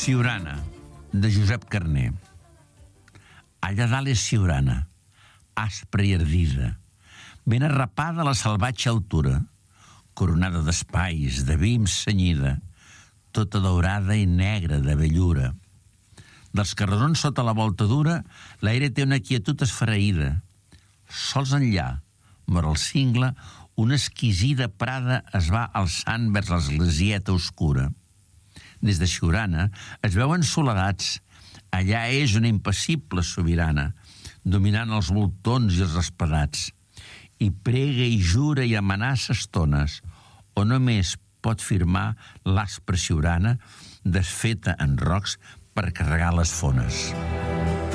Siurana, de Josep Carner. Allà dalt és Siurana, aspra i ardida, ben arrapada a la salvatge altura, coronada d'espais, de vims cenyida, tota daurada i negra de vellura. Dels carrerons sota la volta dura, l'aire té una quietud esfereïda. Sols enllà, vora el cingle, una exquisida prada es va alçant vers l'esglesieta oscura. Des de Siurana es veuen soledats. Allà és una impassible sobirana, dominant els voltons i els espadats. I prega i jura i amenaça estones, o només pot firmar l'aspra Siurana desfeta en rocs per carregar les fones.